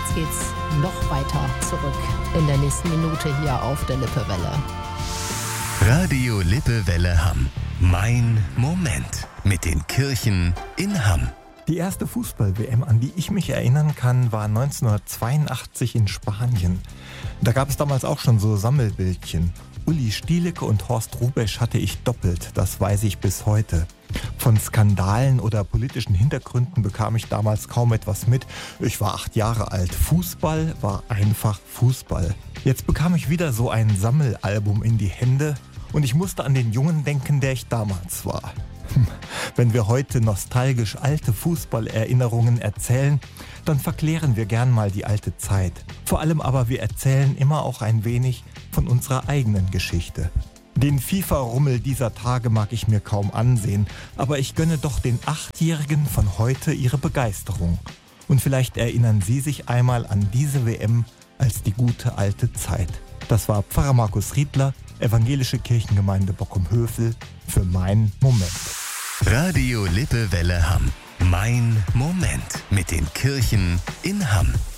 jetzt geht's noch weiter zurück in der nächsten Minute hier auf der Lippewelle. Radio Lippewelle Hamm. Mein Moment mit den Kirchen in Hamm. Die erste Fußball-WM, an die ich mich erinnern kann, war 1982 in Spanien. Da gab es damals auch schon so Sammelbildchen. Uli Stielecke und Horst Hrubesch hatte ich doppelt, das weiß ich bis heute. Von Skandalen oder politischen Hintergründen bekam ich damals kaum etwas mit. Ich war 8 Jahre alt. Fußball war einfach Fußball. Jetzt bekam ich wieder so ein Sammelalbum in die Hände und ich musste an den Jungen denken, der ich damals war. Wenn wir heute nostalgisch alte Fußballerinnerungen erzählen, dann verklären wir gern mal die alte Zeit. Vor allem aber wir erzählen immer auch ein wenig von unserer eigenen Geschichte. Den FIFA-Rummel dieser Tage mag ich mir kaum ansehen, aber ich gönne doch den 8-Jährigen von heute ihre Begeisterung. Und vielleicht erinnern Sie sich einmal an diese WM als die gute alte Zeit. Das war Pfarrer Markus Riedler, Evangelische Kirchengemeinde Bockum-Hövel, für Mein Moment. Radio Lippewelle Hamm. Mein Moment mit den Kirchen in Hamm.